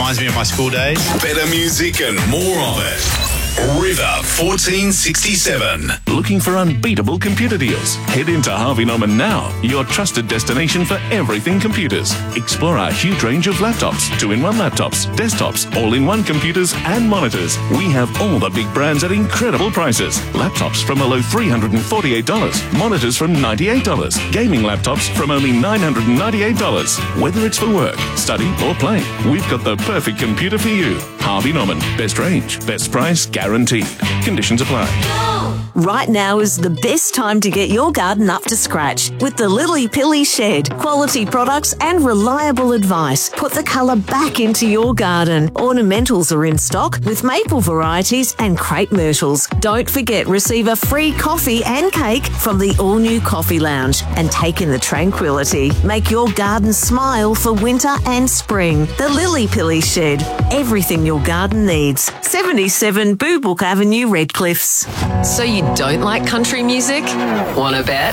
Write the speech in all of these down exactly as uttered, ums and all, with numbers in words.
reminds me of my school days. Better music and more of it. River fourteen sixty-seven. Looking for unbeatable computer deals? Head into Harvey Norman now, your trusted destination for everything computers. Explore our huge range of laptops, two-in-one laptops, desktops, all-in-one computers and monitors. We have all the big brands at incredible prices. Laptops from a low three hundred forty-eight dollars, monitors from ninety-eight dollars, gaming laptops from only nine hundred ninety-eight dollars. Whether it's for work, study or play, we've got the perfect computer for you. Harvey Norman, best range, best price, guaranteed. Conditions apply. Right now is the best time to get your garden up to scratch with the Lily Pilly Shed. Quality products and reliable advice put the colour back into your garden. Ornamentals are in stock with maple varieties and crepe myrtles. Don't forget, receive a free coffee and cake from the all-new Coffee Lounge and take in the tranquility. Make your garden smile for winter and spring. The Lily Pilly Shed. Everything your garden needs. seventy-seven Boobook Avenue, Redcliffs. So you don't like country music? Wanna bet?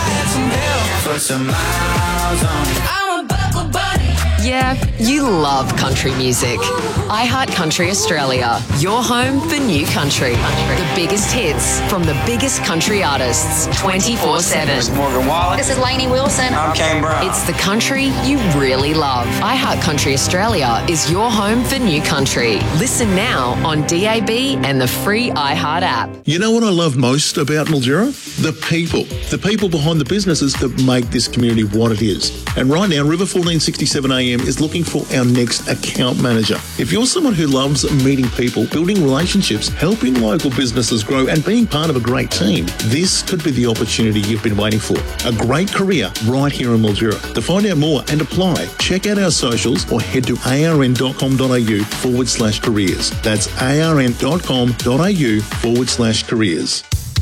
Yeah, you love country music. iHeart Country Australia, your home for new country. The biggest hits from the biggest country artists, twenty-four seven. This is Morgan Wallen. This is Lainey Wilson. I'm Kane Brown. It's the country you really love. iHeart Country Australia is your home for new country. Listen now on D A B and the free iHeart app. You know what I love most about Mildura? The people. The people behind the businesses that make this community what it is. And right now, River fourteen sixty-seven A M is looking for our next account manager. If you're someone who loves meeting people, building relationships, helping local businesses grow and being part of a great team, this could be the opportunity you've been waiting for. A great career right here in Mildura. To find out more and apply, check out our socials or head to arn.com.au forward slash careers. That's arn.com.au forward slash careers.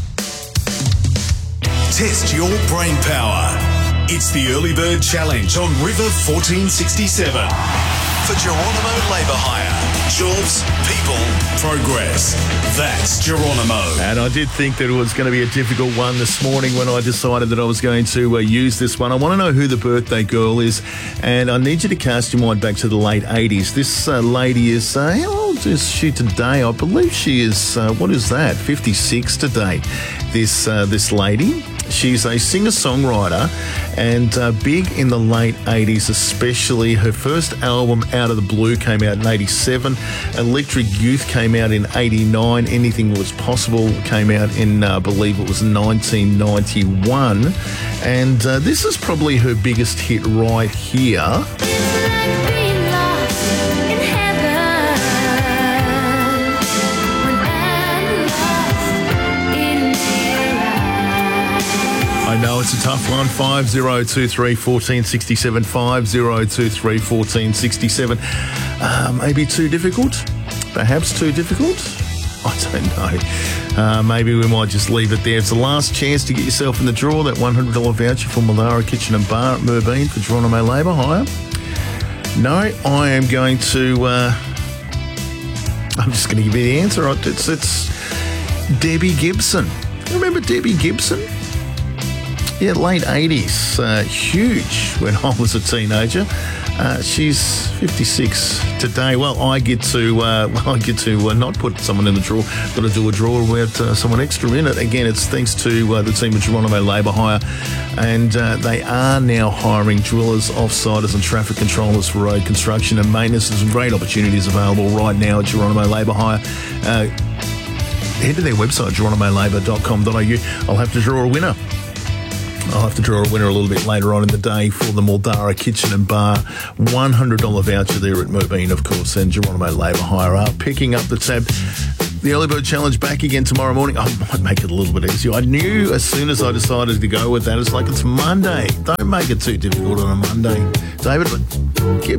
Test your brain power. It's the Early Bird Challenge on River fourteen sixty-seven. For Geronimo Labour Hire. Jobs, people, progress. That's Geronimo. And I did think that it was going to be a difficult one this morning when I decided that I was going to uh, use this one. I want to know who the birthday girl is, and I need you to cast your mind back to the late eighties. This uh, lady is, uh, how old is she today? I believe she is, uh, what is that, fifty-six today, this, uh, this lady. She's a singer-songwriter and uh, big in the late eighties, especially. Her first album, Out of the Blue, came out in eighty-seven. Electric Youth came out in eighty-nine. Anything Was Possible came out in, uh, I believe it was nineteen ninety-one. And uh, this is probably her biggest hit right here. I know it's a tough one. five oh two three, one four six seven, five oh two three, one four six seven. Uh, maybe too difficult? Perhaps too difficult? I don't know. Uh, maybe we might just leave it there. It's the last chance to get yourself in the draw, that one hundred dollars voucher for Malara Kitchen and Bar at Merbeen for Geronimo Labour Hire. No, I am going to... Uh, I'm just going to give you the answer. It's, it's Debbie Gibson. Remember Debbie Gibson? Yeah, late eighties, uh, huge when I was a teenager. Uh, she's fifty-six today. Well, I get to uh, I get to uh, not put someone in the draw. Got to do a draw with uh, someone extra in it. Again, it's thanks to uh, the team at Geronimo Labour Hire, and uh, they are now hiring drillers, offsiders, and traffic controllers for road construction and maintenance. There's some great opportunities available right now at Geronimo Labour Hire. Uh, head to their website, geronimo labour dot com dot a u. I'll have to draw a winner. I'll have to draw a winner a little bit later on in the day for the Muldara Kitchen and Bar. one hundred dollars voucher there at Merbeen, of course, and Geronimo Labour Hire are picking up the tab. The Early Bird Challenge back again tomorrow morning. I might make it a little bit easier. I knew as soon as I decided to go with that, it's like it's Monday. Don't make it too difficult on a Monday. David, give